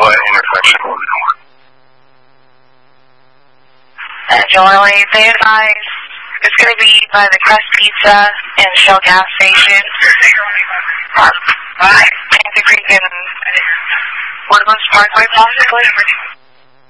what intersection? Jolie, they advise it's going to be by the Crust Pizza and Shell gas station. Panther Creek and Woodlands Parkway, possibly.